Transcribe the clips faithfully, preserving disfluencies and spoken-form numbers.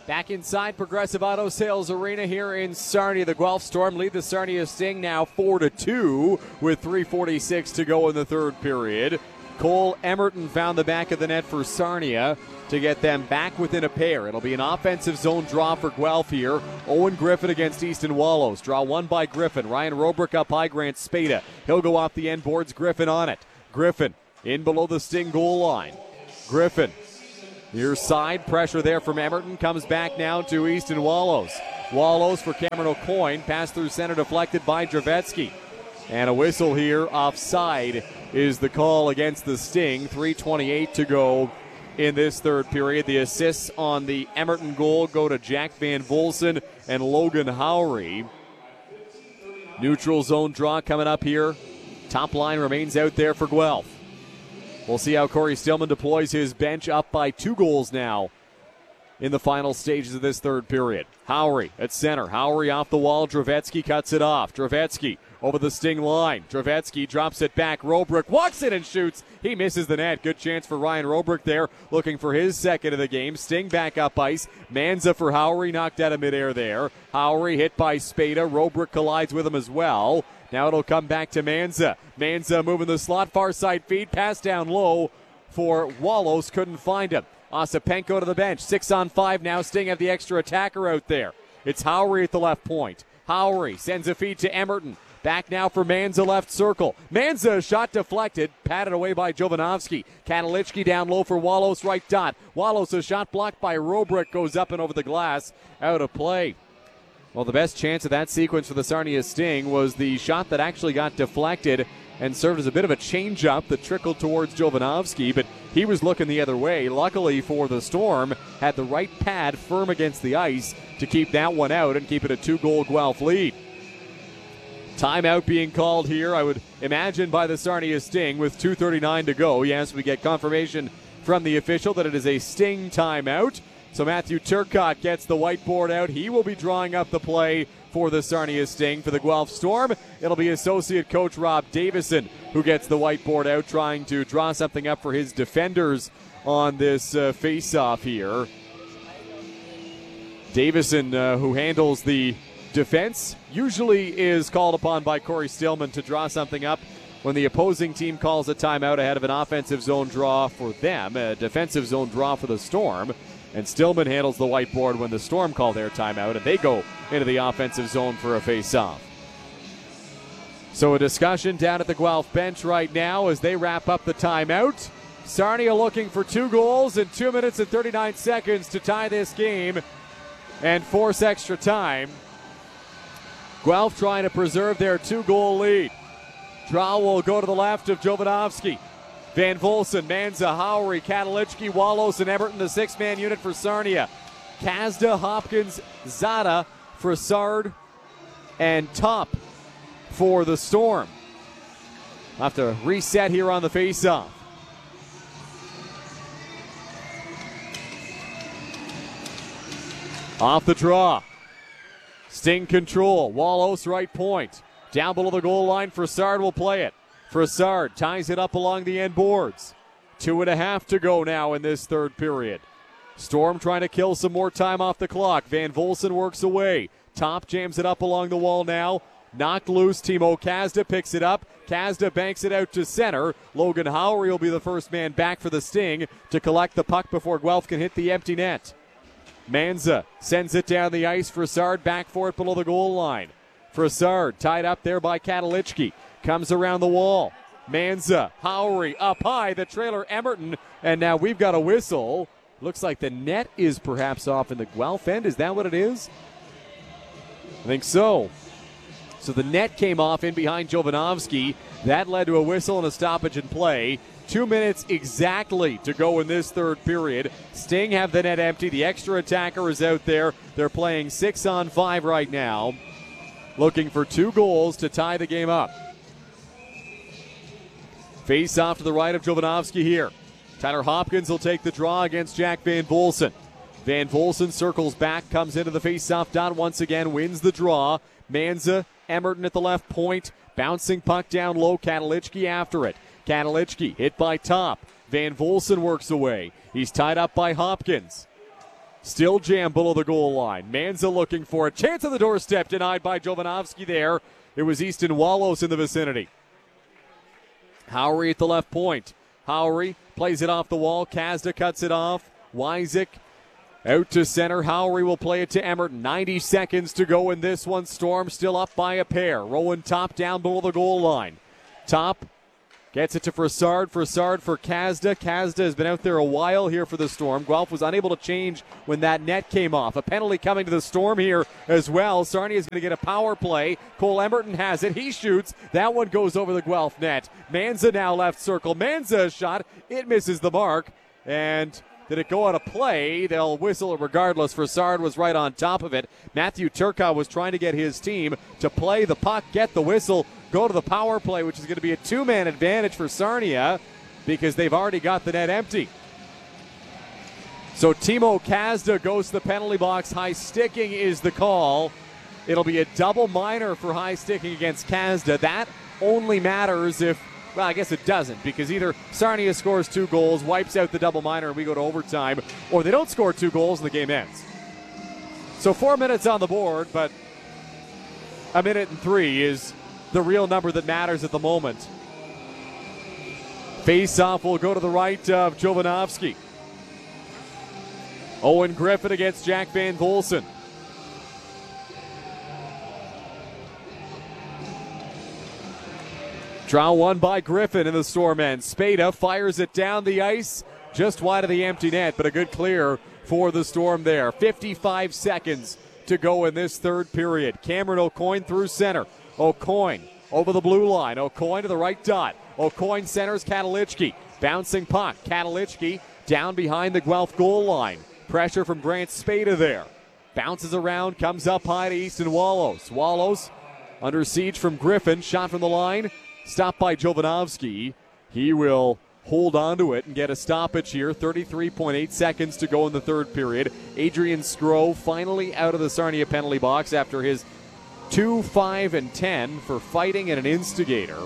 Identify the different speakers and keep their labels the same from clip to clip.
Speaker 1: Back inside Progressive Auto Sales Arena here in Sarnia. The Guelph Storm lead the Sarnia Sting now four to two with three forty-six to go in the third period. Cole Emerton found the back of the net for Sarnia to get them back within a pair. It'll be an offensive zone draw for Guelph here. Owen Griffin against Easton Wallows. Draw one by Griffin. Ryan Robrick up high, Grant Spada. He'll go off the end boards. Griffin on it. Griffin in below the Sting goal line. Griffin. Near side, pressure there from Emerton. Comes back now to Easton Wallows. Wallows for Cameron O'Coin. Pass through center, deflected by Dravetsky. And a whistle here offside is the call against the Sting. three twenty-eight to go in this third period. The assists on the Emerton goal go to Jack Van Volsen and Logan Howry. Neutral zone draw coming up here. Top line remains out there for Guelph. We'll see how Corey Stillman deploys his bench, up by two goals now in the final stages of this third period. Howry at center. Howry off the wall. Dravetsky cuts it off. Dravetsky over the Sting line. Dravetsky drops it back. Robrick walks it and shoots. He misses the net. Good chance for Ryan Robrick there, looking for his second of the game. Sting back up ice. Manza for Howry, knocked out of midair there. Howry hit by Spada. Robrick collides with him as well. Now it'll come back to Manza. Manza moving the slot, far side feed. Pass down low for Wallows. Couldn't find him. Ossipenko to the bench. Six on five now. Sting have the extra attacker out there. It's Howry at the left point. Howry sends a feed to Emerton. Back now for Manza, left circle. Manza, shot deflected, patted away by Jovanovski. Katalichki down low for Wallows, right dot. Wallows, a shot blocked by Robrick, goes up and over the glass, out of play. Well, the best chance of that sequence for the Sarnia Sting was the shot that actually got deflected and served as a bit of a change-up that trickled towards Jovanovski, but he was looking the other way. Luckily for the Storm, had the right pad firm against the ice to keep that one out and keep it a two-goal Guelph lead. Timeout being called here, I would imagine, by the Sarnia Sting with two thirty-nine to go. Yes, we get confirmation from the official that it is a Sting timeout. So Matthew Turcotte gets the whiteboard out. He will be drawing up the play for the Sarnia Sting. For the Guelph Storm, it'll be associate coach Rob Davison who gets the whiteboard out, trying to draw something up for his defenders on this uh, face-off here. Davison, uh, who handles the defense, usually is called upon by Corey Stillman to draw something up when the opposing team calls a timeout ahead of an offensive zone draw for them, a defensive zone draw for the Storm. And Stillman handles the whiteboard when the Storm call their timeout, and they go into the offensive zone for a face-off. So a discussion down at the Guelph bench right now as they wrap up the timeout. Sarnia looking for two goals in two minutes and thirty-nine seconds to tie this game and force extra time. Guelph trying to preserve their two-goal lead. Draw will go to the left of Jovanovski. Van Volsen, Manza, Howry, Katalichki, Wallows, and Emerton, the six-man unit for Sarnia. Kazda, Hopkins, Zada, Frassard, and Top for the Storm. We'll have to reset here on the face-off. Off the draw. Sting control. Wallows right point. Down below the goal line, Frassard will play it. Frassard ties it up along the end boards. Two and a half to go now in this third period. Storm trying to kill some more time off the clock. Van Volsen works away. Top jams it up along the wall now. Knocked loose. Timo Kazda picks it up. Kazda banks it out to center. Logan Howry will be the first man back for the Sting to collect the puck before Guelph can hit the empty net. Manza sends it down the ice. Frassard back for it below the goal line. Frassard tied up there by Katalichki. Comes around the wall. Manza, Howry up high, the trailer Emerton, and now we've got a whistle. Looks like the net is perhaps off in the Guelph end. Is that what it is? I think so. So the net came off in behind Jovanovski. That led to a whistle and a stoppage in play. Two minutes exactly to go in this third period. Sting have the net empty. The extra attacker is out there. They're playing six on five right now, looking for two goals to tie the game up. Face off to the right of Jovanovski here. Tyler Hopkins will take the draw against Jack Van Volsen. Van Volsen circles back, comes into the face-off dot once again, wins the draw. Manza, Emerton at the left point, bouncing puck down low, Katalichki after it. Katalichki hit by Top. Van Volsen works away. He's tied up by Hopkins. Still jammed below the goal line. Manza looking for a chance on the doorstep, denied by Jovanovski there. It was Easton Wallows in the vicinity. Howery at the left point. Howery plays it off the wall. Kazda cuts it off. Wysick out to center. Howery will play it to Emerton. ninety seconds to go in this one. Storm still up by a pair. Rowan Top down below the goal line. Top gets it to Frassard. Frassard for Kazda. Kazda has been out there a while here for the Storm. Guelph was unable to change when that net came off. A penalty coming to the Storm here as well. Sarnia is going to get a power play. Cole Emerton has it. He shoots. That one goes over the Guelph net. Manza now left circle. Manza a shot. It misses the mark. And did it go out of play? They'll whistle it regardless. Frassard was right on top of it. Matthew Turcotte was trying to get his team to play the puck, get the whistle, go to the power play, which is going to be a two-man advantage for Sarnia because they've already got the net empty. So Timo Kazda goes to the penalty box. High sticking is the call. It'll be a double minor for high sticking against Kazda. That only matters if, well, I guess it doesn't, because either Sarnia scores two goals, wipes out the double minor, and we go to overtime, or they don't score two goals and the game ends. So four minutes on the board, but a minute and three is the real number that matters at the moment. Face-off will go to the right of Jovanovski. Owen Griffin against Jack Van Volsen. Draw one by Griffin in the Storm end. Spada fires it down the ice, just wide of the empty net, but a good clear for the Storm there. fifty-five seconds to go in this third period. Cameron O'Coin through center. O'Coin over the blue line. O'Coin to the right dot. O'Coin centers Katalichki. Bouncing puck. Katalichki down behind the Guelph goal line. Pressure from Grant Spada there. Bounces around, comes up high to Easton Wallows. Wallows under siege from Griffin. Shot from the line. Stopped by Jovanovski. He will hold on to it and get a stoppage here. thirty-three point eight seconds to go in the third period. Adrian Skro finally out of the Sarnia penalty box after his two, five, and ten for fighting and an instigator.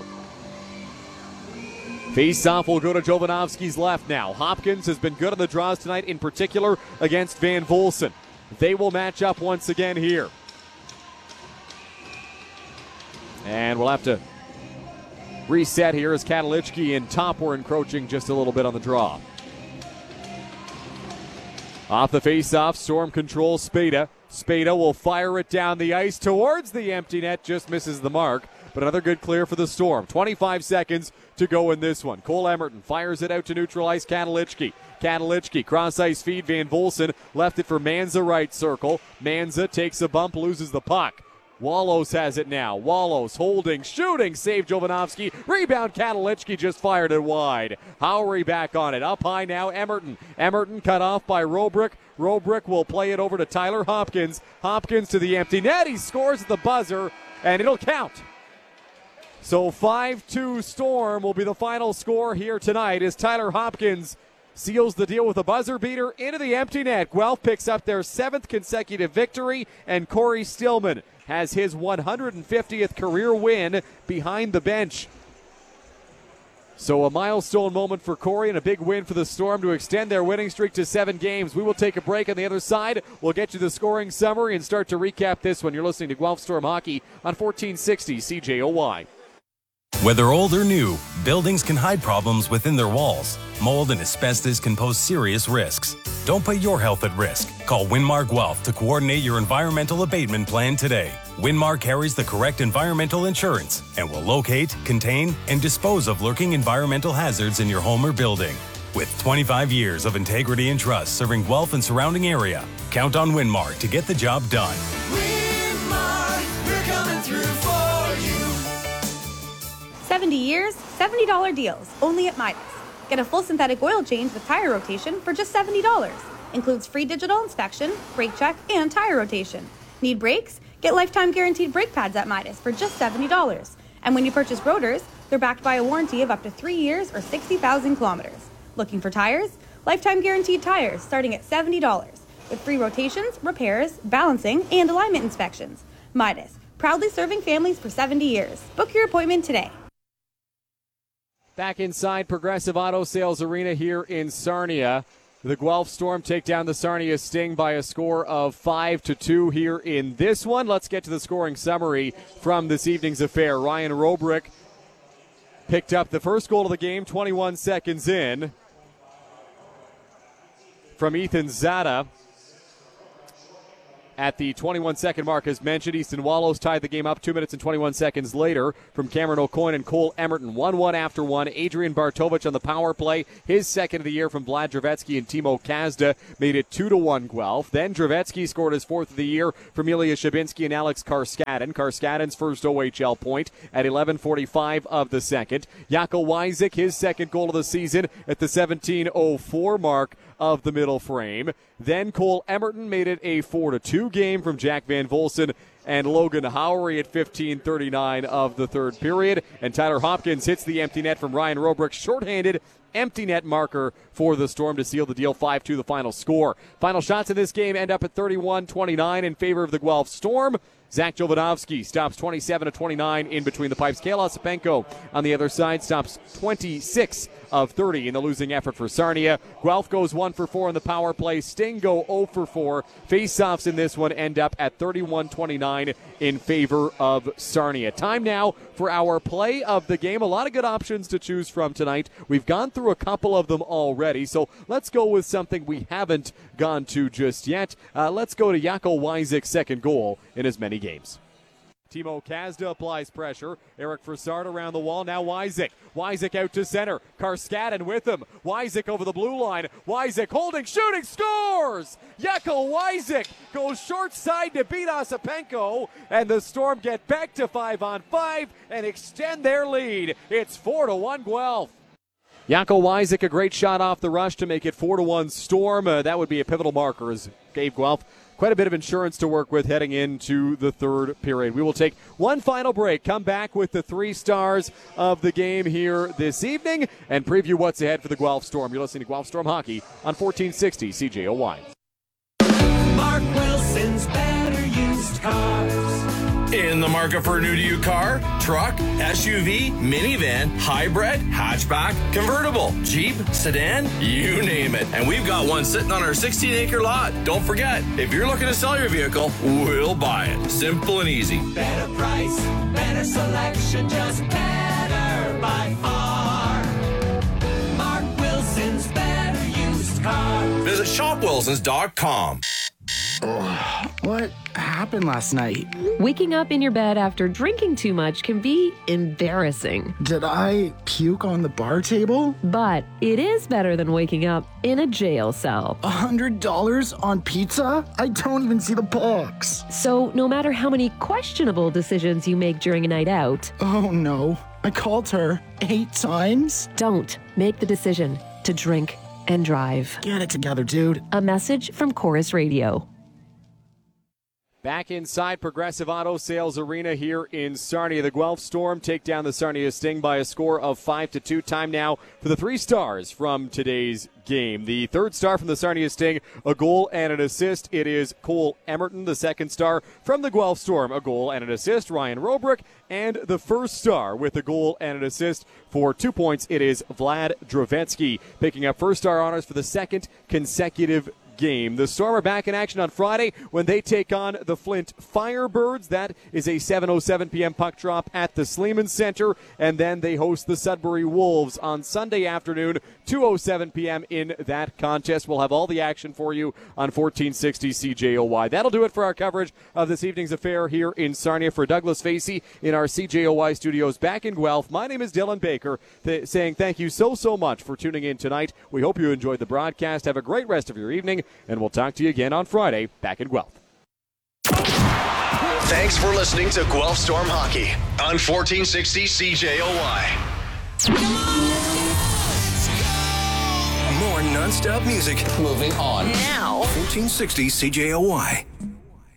Speaker 1: Face-off will go to Jovanovski's left now. Hopkins has been good on the draws tonight, in particular against Van Volsen. They will match up once again here. And we'll have to reset here as Katalichki and Top were encroaching just a little bit on the draw. Off the face-off, Storm controls Spada. Spada will fire it down the ice towards the empty net, just misses the mark. But another good clear for the Storm. twenty-five seconds to go in this one. Cole Emerton fires it out to neutral ice. Katalichki. Katalichki, cross-ice feed. Van Volsen left it for Manza right circle. Manza takes a bump, loses the puck. Wallows has it now. Wallows holding, shooting, save Jovanovski. Rebound, Katalichki just fired it wide. Howery back on it. Up high now, Emerton. Emerton cut off by Robrick. Robrick will play it over to Tyler Hopkins. Hopkins to the empty net. He scores at the buzzer, and it'll count. So five two Storm will be the final score here tonight as Tyler Hopkins seals the deal with a buzzer beater into the empty net. Guelph picks up their seventh consecutive victory, and Corey Stillman has his one hundred fiftieth career win behind the bench. So a milestone moment for Corey and a big win for the Storm to extend their winning streak to seven games. We will take a break on the other side. We'll get you the scoring summary and start to recap this one. You're listening to Guelph Storm Hockey on fourteen sixty C J O Y.
Speaker 2: Whether old or new, buildings can hide problems within their walls. Mold and asbestos can pose serious risks. Don't put your health at risk. Call Winmar Guelph to coordinate your environmental abatement plan today. Winmar carries the correct environmental insurance and will locate, contain, and dispose of lurking environmental hazards in your home or building. With twenty-five years of integrity and trust serving Guelph and surrounding area, count on Winmar to get the job done.
Speaker 3: Winmar, we're coming through for you.
Speaker 4: seventy years, seventy dollars deals, only at Midas. Get a full synthetic oil change with tire rotation for just seventy dollars. Includes free digital inspection, brake check, and tire rotation. Need brakes? Get lifetime guaranteed brake pads at Midas for just seventy dollars. And when you purchase rotors, they're backed by a warranty of up to three years or sixty thousand kilometers. Looking for tires? Lifetime guaranteed tires starting at seventy dollars. With free rotations, repairs, balancing, and alignment inspections. Midas, proudly serving families for seventy years. Book your appointment today.
Speaker 1: Back inside Progressive Auto Sales Arena here in Sarnia. The Guelph Storm take down the Sarnia Sting by a score of five to two here in this one. Let's get to the scoring summary from this evening's affair. Ryan Robrick picked up the first goal of the game, twenty-one seconds in, from Ethan Zada. At the twenty-one second mark, as mentioned, Easton Wallows tied the game up two minutes and twenty-one seconds later from Cameron O'Coin and Cole Emerton. one one after one. Adrian Bartovich on the power play. His second of the year from Vlad Dravetsky and Timo Kazda made it two to one Guelph. Then Dravetsky scored his fourth of the year from Ilya Shabinsky and Alex Karskaden. Karskaden's first O H L point at eleven forty-five of the second. Jakob Wyzik, his second goal of the season at the seventeen oh four mark of the middle frame. Then Cole Emerton made it a four to two game from Jack Van Volsen and Logan Howery at fifteen thirty-nine of the third period. And Tyler Hopkins hits the empty net from Ryan Robrick, shorthanded empty net marker for the Storm to seal the deal. five two the final score. Final shots in this game end up at thirty-one twenty-nine in favor of the Guelph Storm. Zach Jovanovski stops twenty-seven to twenty-nine in between the pipes. Kale Osipenko on the other side stops twenty-six of thirty in the losing effort for Sarnia. Guelph goes one for four in the power play. Sting go oh for four. Face-offs in this one end up at thirty-one twenty-nine in favor of Sarnia. Time now for our play of the game. A lot of good options to choose from tonight. We've gone through a couple of them already, so let's go with something we haven't gone to just yet. Uh, let's go to Jakob Wyzik's second goal in as many games. Timo Kazda applies pressure. Eric Frassard around the wall. Now Wyzik. Wyzik out to center. Karskaden with him. Wyzik over the blue line. Wyzik holding, shooting, scores! Jakob Wyzik goes short side to beat Osipenko, and the Storm get back to five on five and extend their lead. It's four to one Guelph. Jakob Wyzik, a great shot off the rush to make it four to one Storm. Uh, that would be a pivotal marker as gave Guelph quite a bit of insurance to work with heading into the third period. We will take one final break, come back with the three stars of the game here this evening, and preview what's ahead for the Guelph Storm. You're listening to Guelph Storm Hockey on fourteen sixty C J O Y.
Speaker 3: Mark Wilson's Better Used Cars.
Speaker 5: In the market for a new to you car, truck, S U V, minivan, hybrid, hatchback, convertible, Jeep, sedan, you name it. And we've got one sitting on our sixteen acre lot. Don't forget, if you're looking to sell your vehicle, we'll buy it. Simple and easy.
Speaker 3: Better price, better selection, just better by far. Mark Wilson's Better Used Cars.
Speaker 5: Visit shop wilsons dot com.
Speaker 6: What happened last night?
Speaker 7: Waking up in your bed after drinking too much can be embarrassing.
Speaker 6: Did I puke on the bar table?
Speaker 7: But it is better than waking up in a jail cell.
Speaker 6: A hundred dollars on pizza? I don't even see the box.
Speaker 7: So no matter how many questionable decisions you make during a night out,
Speaker 6: Oh no, I called her eight times?
Speaker 7: don't make the decision to drink and drive.
Speaker 6: Get it together, dude.
Speaker 7: A message from Chorus Radio.
Speaker 1: Back inside Progressive Auto Sales Arena here in Sarnia. The Guelph Storm take down the Sarnia Sting by a score of five to two. Time now for the three stars from today's game. The third star from the Sarnia Sting, a goal and an assist. It is Cole Emerton. The second star from the Guelph Storm, a goal and an assist, Ryan Robrick. And the first star with a goal and an assist for two points, it is Vlad Dravetsky, picking up first star honors for the second consecutive game. The Storm are back in action on Friday when they take on the Flint Firebirds. That is a seven oh seven p.m. puck drop at the Sleeman Center, and then they host the Sudbury Wolves on Sunday afternoon, two oh seven p.m. in that contest. We'll have all the action for you on fourteen sixty C J O Y. That'll do it for our coverage of this evening's affair here in Sarnia. For Douglas Facey in our C J O Y studios back in Guelph, my name is Dylan Baker, th- saying thank you so, so much for tuning in tonight. We hope you enjoyed the broadcast. Have a great rest of your evening, and we'll talk to you again on Friday back in Guelph.
Speaker 8: Thanks for listening to Guelph Storm Hockey on fourteen sixty C J O Y.
Speaker 5: More non-stop music.
Speaker 8: Moving on.
Speaker 5: Now. fourteen sixty C J O Y.